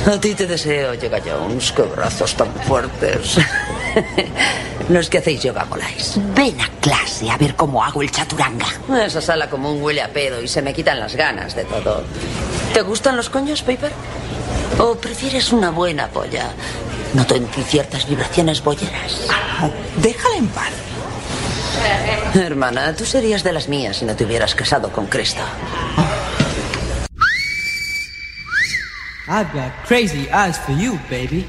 A ti te deseo, Yoga Jones. ¡Qué brazos tan fuertes! Los que hacéis yoga moláis. Ven a clase a ver cómo hago el chaturanga. Esa sala común huele a pedo y se me quitan las ganas de todo. ¿Te gustan los coños, Piper? ¿O prefieres una buena polla? Noto en ti ciertas vibraciones bolleras. Déjala en paz. Hermana, tú serías de las mías si no te hubieras casado con Cristo. I've got crazy eyes for you, baby.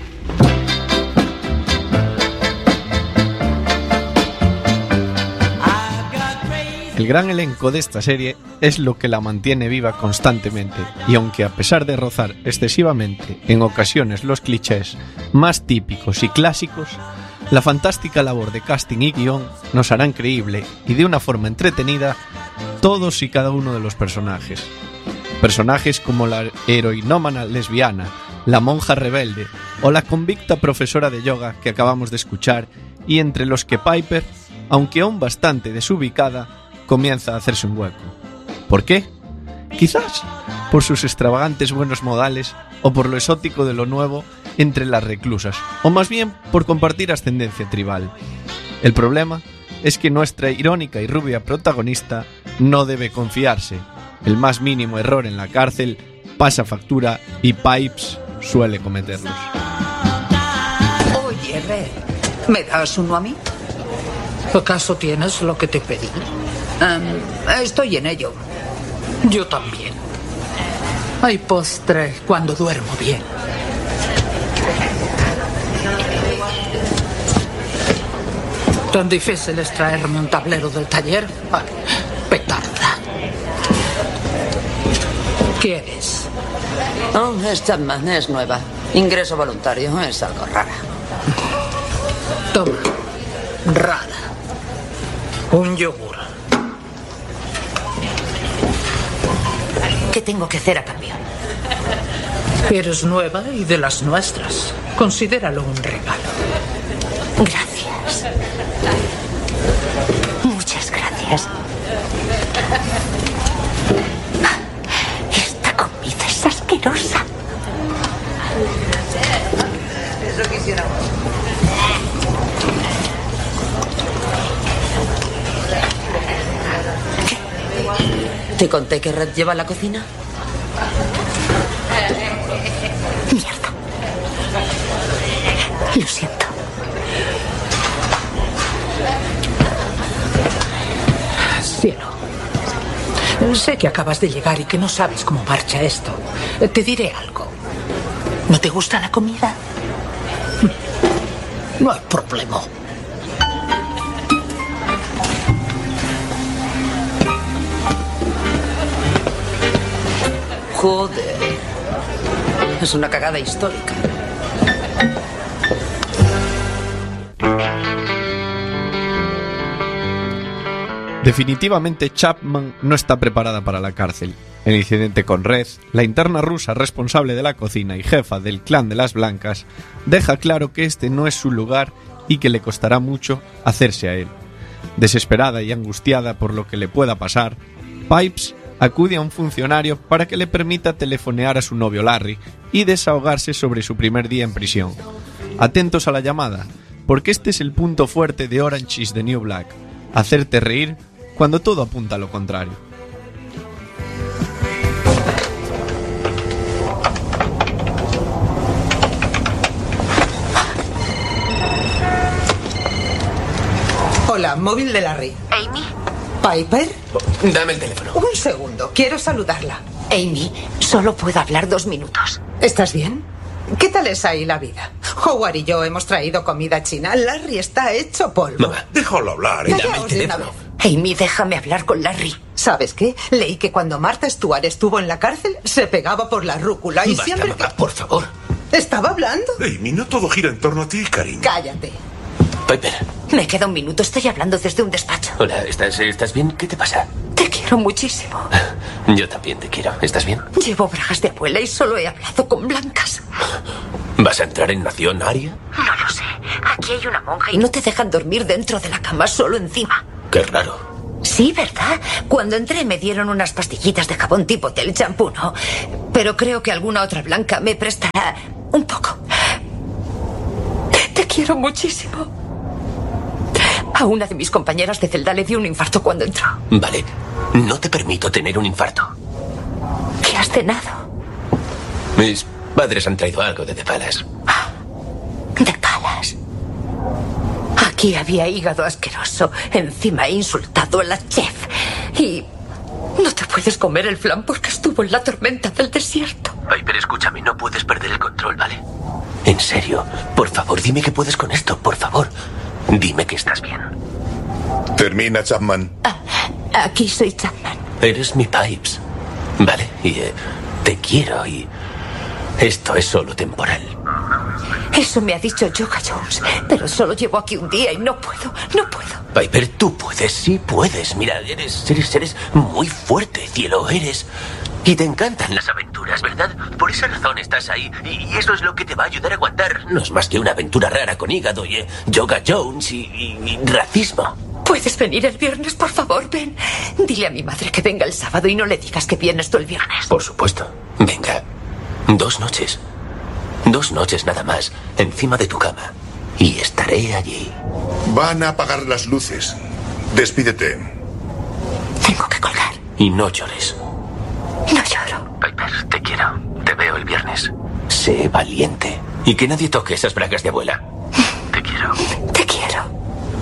El gran elenco de esta serie es lo que la mantiene viva constantemente, y aunque a pesar de rozar excesivamente en ocasiones los clichés más típicos y clásicos, la fantástica labor de casting y guión nos harán creíble y de una forma entretenida todos y cada uno de los personajes. Personajes como la heroinómana lesbiana, la monja rebelde o la convicta profesora de yoga que acabamos de escuchar, y entre los que Piper, aunque aún bastante desubicada, comienza a hacerse un hueco. ¿Por qué? Quizás por sus extravagantes buenos modales o por lo exótico de lo nuevo entre las reclusas, o más bien por compartir ascendencia tribal. El problema es que nuestra irónica y rubia protagonista no debe confiarse. El más mínimo error en la cárcel pasa factura y Pipes suele cometerlos. Oye, Red, ¿me das uno a mí? ¿Acaso tienes lo que te pedí? Estoy en ello. Yo también. Hay postre cuando duermo bien. ¿Tan difícil es traerme un tablero del taller? Ay, petarda. ¿Quién es? Oh, es Chapman, es nueva. Ingreso voluntario, es algo rara. Toma. Rara. Un yogur. ¿Qué tengo que hacer a cambio? Eres nueva y de las nuestras. Considéralo un regalo. Gracias. Muchas gracias. Esta comida es asquerosa. Eso quisiéramos. ¿Te conté que Red lleva la cocina? Mierda. Lo siento. Cielo. Sé que acabas de llegar y que no sabes cómo marcha esto. Te diré algo. ¿No te gusta la comida? No hay problema. Joder. Es una cagada histórica. Definitivamente Chapman no está preparada para la cárcel. El incidente con Red, la interna rusa responsable de la cocina y jefa del clan de las blancas, deja claro que este no es su lugar y que le costará mucho hacerse a él. Desesperada y angustiada por lo que le pueda pasar, Pipes acude a un funcionario para que le permita telefonear a su novio Larry y desahogarse sobre su primer día en prisión. Atentos a la llamada, porque este es el punto fuerte de Orange is the New Black: hacerte reír cuando todo apunta a lo contrario. Hola, móvil de Larry. Amy. ¿Piper? Dame el teléfono. Un segundo, quiero saludarla. Amy, solo puedo hablar 2 minutos. ¿Estás bien? ¿Qué tal es ahí la vida? Howard y yo hemos traído comida china. Larry está hecho polvo. Mamá, déjalo hablar. Dame el teléfono. Amy, déjame hablar con Larry. ¿Sabes qué? Leí que cuando Martha Stewart estuvo en la cárcel se pegaba por la rúcula y Basta, siempre... mamá, por favor. ¿Estaba hablando? Amy, no todo gira en torno a ti, cariño. Cállate. Piper. Me queda 1 minuto, estoy hablando desde un despacho. Hola, ¿estás bien? ¿Qué te pasa? Te quiero muchísimo. Yo también te quiero. ¿Estás bien? Llevo bragas de abuela y solo he hablado con blancas. ¿Vas a entrar en Nación Aria? No lo sé. Aquí hay una monja y no te dejan dormir dentro de la cama, solo encima. Qué raro. Sí, ¿verdad? Cuando entré me dieron unas pastillitas de jabón tipo del champú, ¿no? pero creo que alguna otra blanca me prestará un poco. Te quiero muchísimo. A una de mis compañeras de celda le dio un infarto cuando entró. Vale, no te permito tener un infarto. ¿Qué has cenado? Mis padres han traído algo de The Palace. ¿De Palace? Aquí había hígado asqueroso. Encima he insultado a la chef. Y no te puedes comer el flan porque estuvo en la tormenta del desierto. Piper, escúchame, no puedes perder el control, ¿vale? En serio, por favor, dime que puedes con esto, por favor. Dime que estás bien. Termina, Chapman. Aquí soy Chapman. Eres mi Pipes. Vale, y te quiero y esto es solo temporal. Eso me ha dicho Yoga Jones, pero solo llevo aquí un día y no puedo. Piper, tú puedes, sí puedes. Mira, eres muy fuerte, cielo, eres. Y te encantan las aventuras, ¿verdad? Por esa razón estás ahí. Y eso es lo que te va a ayudar a aguantar. No es más que una aventura rara con hígado y Yoga Jones y racismo. ¿Puedes venir el viernes, por favor? Ven. Dile a mi madre que venga el sábado y no le digas que vienes tú el viernes. Por supuesto. Venga. 2 noches. 2 noches nada más, encima de tu cama. Y estaré allí. Van a apagar las luces. Despídete. Tengo que colgar. Y no llores. No lloro. Piper, te quiero. Te veo el viernes. Sé valiente. Y que nadie toque esas bragas de abuela. Te quiero. Te quiero.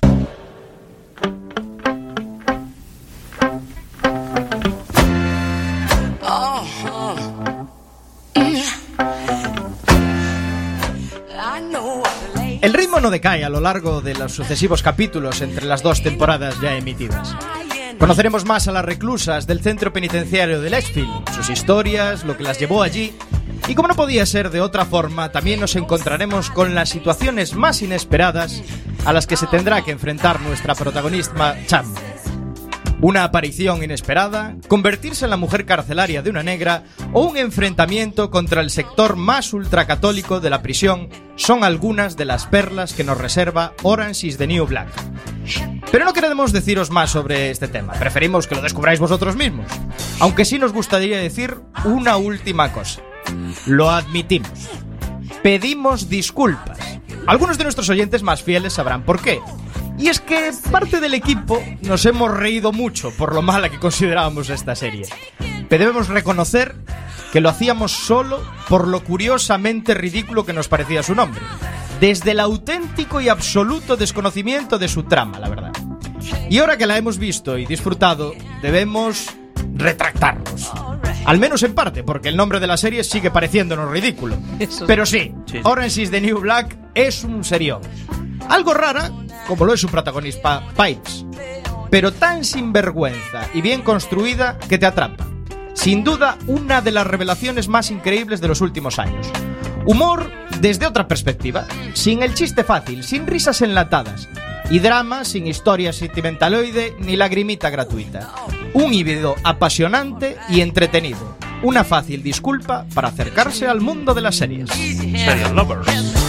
El ritmo no decae a lo largo de los sucesivos capítulos entre las 2 temporadas ya emitidas. Conoceremos más a las reclusas del centro penitenciario de Lexfield, sus historias, lo que las llevó allí, y como no podía ser de otra forma, también nos encontraremos con las situaciones más inesperadas a las que se tendrá que enfrentar nuestra protagonista Chapman. Una aparición inesperada, convertirse en la mujer carcelaria de una negra o un enfrentamiento contra el sector más ultracatólico de la prisión son algunas de las perlas que nos reserva Orange is the New Black. Pero no queremos deciros más sobre este tema, preferimos que lo descubráis vosotros mismos. Aunque sí nos gustaría decir una última cosa. Lo admitimos. Pedimos disculpas. Algunos de nuestros oyentes más fieles sabrán por qué. Y es que parte del equipo nos hemos reído mucho por lo mala que considerábamos esta serie. Pero debemos reconocer que lo hacíamos solo por lo curiosamente ridículo que nos parecía su nombre. Desde el auténtico y absoluto desconocimiento de su trama, la verdad. Y ahora que la hemos visto y disfrutado, debemos retractarnos. Al menos en parte, porque el nombre de la serie sigue pareciéndonos ridículo. Pero sí, Orange is the New Black es un serión. Algo rara, como lo es su protagonista Pipes, pero tan sinvergüenza y bien construida que te atrapa. Sin duda, una de las revelaciones más increíbles de los últimos años. Humor desde otra perspectiva, sin el chiste fácil, sin risas enlatadas, y drama sin historia sentimentaloide ni lagrimita gratuita. Un híbrido apasionante y entretenido. Una fácil disculpa para acercarse al mundo de las series. Serial Lovers.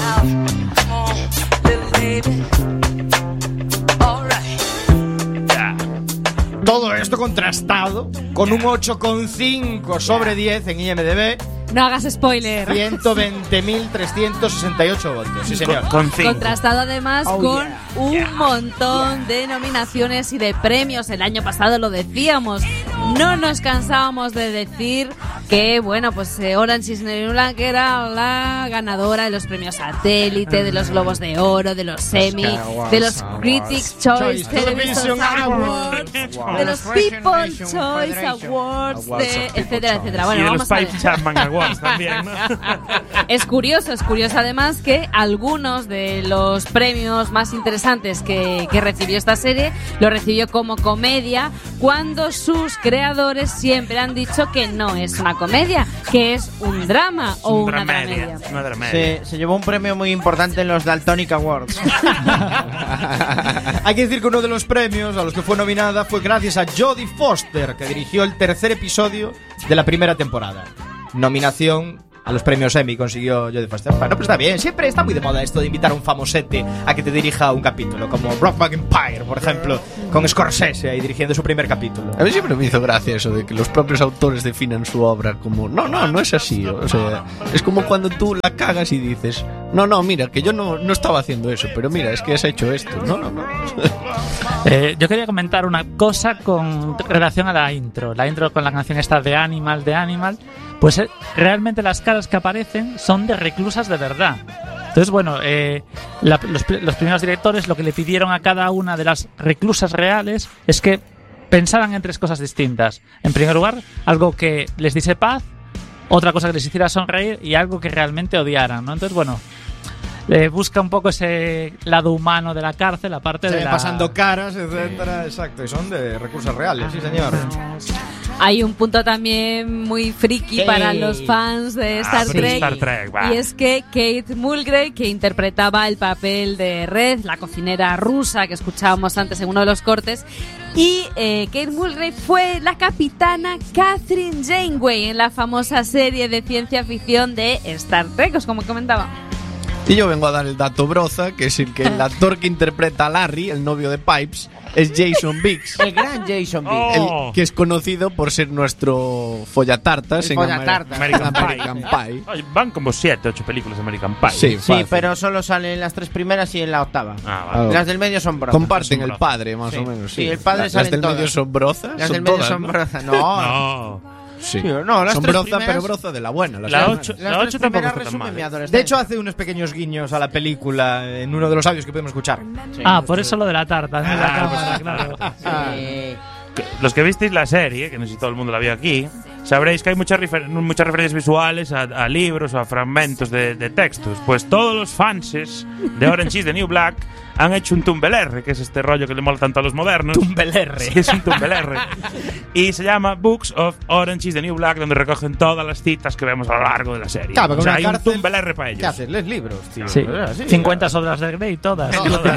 Todo esto contrastado con un 8,5 sobre 10 en IMDb. No hagas spoiler. 120.368 votos. Sí, señor. Contrastado además con un montón de nominaciones y de premios. El año pasado lo decíamos. No nos cansábamos de decir que, bueno, pues Orange is the New Black era la ganadora de los premios Satélite, de los Globos de Oro, de los Emmy, de los Critics' Choice Television Awards, de los People's Choice Awards, etcétera, etcétera. Bueno, y de vamos los a ver. Pipe Chapman Awards también, ¿no? Es curioso además que algunos de los premios más interesantes que recibió esta serie lo recibió como comedia, cuando sus creadores siempre han dicho que no es una comedia, que es un drama o una dramedia. Se llevó un premio muy importante en los Daltonic Awards. Hay que decir que uno de los premios a los que fue nominada fue gracias a Jodie Foster, que dirigió el 3er episodio de la primera temporada. Nominación a los premios Emmy consiguió Jodie Foster. Bueno, pero está bien, siempre está muy de moda esto de invitar a un famosete a que te dirija un capítulo, como Brokeback Empire, por ejemplo, con Scorsese ahí dirigiendo su primer capítulo. A mí siempre me hizo gracia eso de que los propios autores definan su obra como no es así, o sea, es como cuando tú la cagas y dices, no, mira, que yo no estaba haciendo eso, pero mira, es que has hecho esto. No. Yo quería comentar una cosa con relación a la intro con la canción esta de Animal, pues realmente las caras que aparecen son de reclusas de verdad. Entonces, bueno, los primeros directores lo que le pidieron a cada una de las reclusas reales es que pensaran en 3 cosas distintas. En primer lugar, algo que les diese paz, otra cosa que les hiciera sonreír y algo que realmente odiaran, ¿no? Entonces, bueno, busca un poco ese lado humano de la cárcel, la parte de pasando caras, etcétera, exacto, y son de recursos reales, sí señor. Hay un punto también muy friki para los fans de Star Trek, y es que Kate Mulgrew, que interpretaba el papel de Red, la cocinera rusa que escuchábamos antes en uno de los cortes, y Kate Mulgrew fue la capitana Catherine Janeway en la famosa serie de ciencia ficción de Star Trek, os como comentaba. Y yo vengo a dar el dato broza, que es el actor que interpreta a Larry, el novio de Pipes, es Jason Biggs. El gran Jason Biggs. El que es conocido por ser nuestro follatartas en American Pie. Oye, van como 7, 8 películas de American Pie. Sí, pero solo salen las 3 primeras y en la 8ª. Vale. Las del medio son brozas. Comparten el padre, más o menos. Sí, el padre sale en todas. ¿Las del medio son brozas? Las del medio son brozas. No. Sí. No, las son tres broza, primeras, pero broza de la buena. La 8 tampoco está tan mal. De hecho, hace unos pequeños guiños a la película en uno de los audios que podemos escuchar. Sí, por eso lo de la tarta, ¿no? La cámara, claro. Los que visteis la serie, que no sé si todo el mundo la vio aquí, sabréis que hay muchas referencias visuales a libros o a fragmentos de textos. Pues todos los fanses de Orange is the New Black han hecho un Tumblr, que es este rollo que le mola tanto a los modernos. Tumblr. Sí, es un Tumblr. Y se llama Books of Orange is the New Black, donde recogen todas las citas que vemos a lo largo de la serie. Claro, o sea, hay un Tumblr para ellos. ¿Qué haces? ¿Les libros, tío? Sí. 50 sombras de Grey, todas.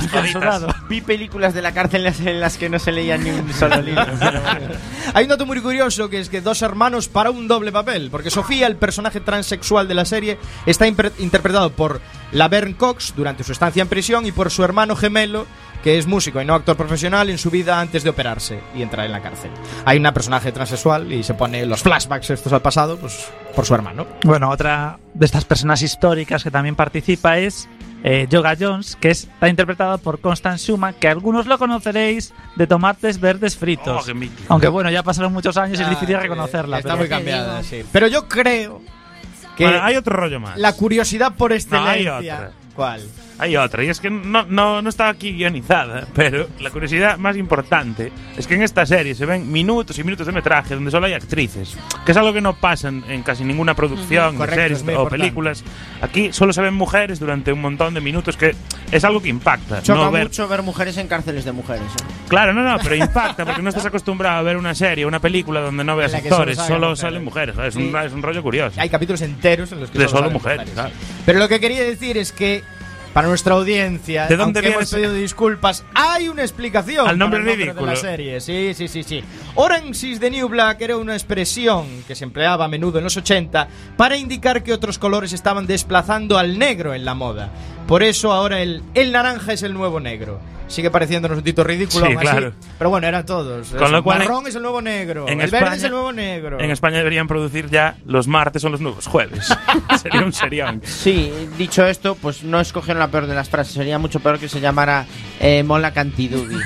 Vi películas de la cárcel en las que no se leía ni un solo libro. Hay un dato muy curioso, que es que 2 hermanos para un doble papel, porque Sofía, el personaje transexual de la serie, está interpretado por Laverne Cox durante su estancia en prisión y por su hermano gemelo, que es músico y no actor profesional, en su vida antes de operarse y entrar en la cárcel. Hay una personaje transexual y se pone los flashbacks estos al pasado, pues por su hermano. Bueno, otra de estas personas históricas que también participa es Yoga Jones, que está interpretado por Constance Schumann, que algunos lo conoceréis de Tomates Verdes Fritos. Aunque bueno, ya pasaron muchos años y es difícil reconocerla. Está muy cambiada, sí. Pero yo creo que hay otro rollo más. La curiosidad por excelencia. Hay otra. ¿Cuál? Hay otra, y es que no está aquí guionizada, pero la curiosidad más importante es que en esta serie se ven minutos y minutos de metraje donde solo hay actrices, que es algo que no pasa en casi ninguna producción, de series o películas. Aquí solo se ven mujeres durante un montón de minutos, que es algo que impacta. Choca mucho ver mujeres en cárceles de mujeres. Claro, pero impacta, porque no estás acostumbrado a ver una serie, una película donde no veas actores, solo salen mujeres. Es un rollo curioso. Hay capítulos enteros en los que solo mujeres. Claro. Pero lo que quería decir es que para nuestra audiencia, ¿de dónde hemos pedido disculpas, hay una explicación al nombre ridículo de la serie. Sí. Orange is the New Black era una expresión que se empleaba a menudo en los 80 para indicar que otros colores estaban desplazando al negro en la moda. Por eso ahora el naranja es el nuevo negro. Sigue pareciéndonos un tito ridículo, sí, claro. Así, pero bueno, eran todos. Con lo cual, marrón es el nuevo negro, el verde es el nuevo negro. En España deberían producir ya los martes son los nuevos jueves. Sería un serión. Sí, dicho esto, pues no escogieron la peor de las frases. Sería mucho peor que se llamara Mola Cantidubi.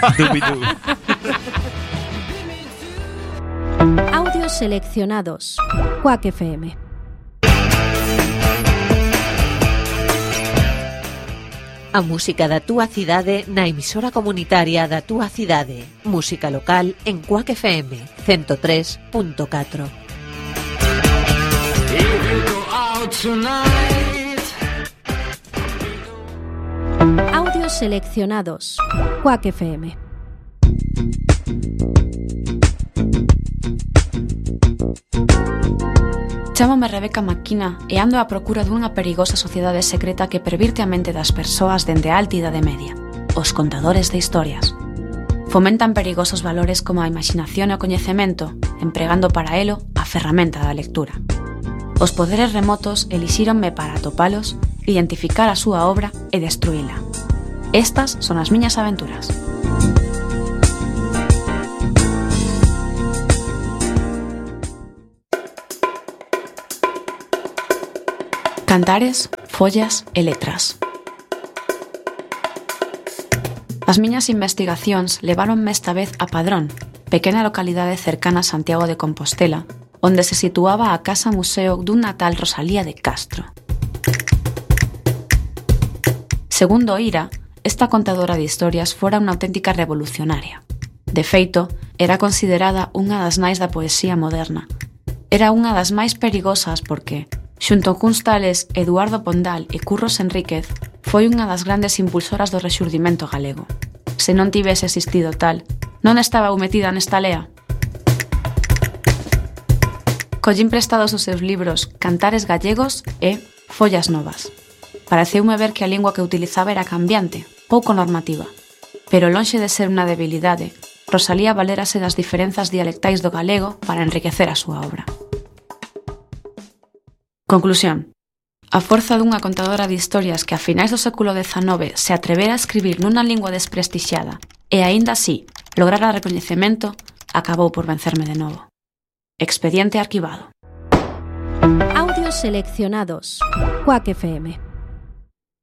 Audios seleccionados. Quack FM. A música da túa cidade na emisora comunitaria da túa cidade. Música local en Quack FM 103.4. Audios seleccionados. Quack FM. Chámame Rebeca Maquina e ando á procura dunha perigosa sociedade secreta que pervirte a mente das persoas dende a alta idade media, os contadores de historias. Fomentan perigosos valores como a imaginación e o coñecemento, empregando para elo a ferramenta da lectura. Os poderes remotos elixíronme para atopalos, identificar a súa obra e destruíla. Estas son as miñas aventuras. Cantares, follas e letras. As miñas investigacións leváronme esta vez a Padrón, pequena localidade cercana a Santiago de Compostela, onde se situaba a casa museo dunha tal Rosalía de Castro. Segundo Ira, esta contadora de historias fora unha auténtica revolucionaria. De feito, era considerada unha das nais da poesía moderna. Era unha das máis perigosas porque, xunto cuns tales Eduardo Pondal e Curros Enríquez, foi unha das grandes impulsoras do rexurdimento galego. Se non tivese existido tal, non estaba eu metida nesta lea. Collín prestados os seus libros Cantares gallegos e Follas novas. Pareceume ver que a lingua que utilizaba era cambiante, pouco normativa. Pero lonxe de ser unha debilidade, Rosalía valérase das diferenzas dialectais do galego para enriquecer a súa obra. Conclusión. A forza dunha contadora de historias que a finais do século XIX se atrevera a escribir nunha lingua desprestixiada e aínda así lograra recoñecemento, acabou por vencerme de novo. Expediente arquivado. Audios seleccionados. Quack FM.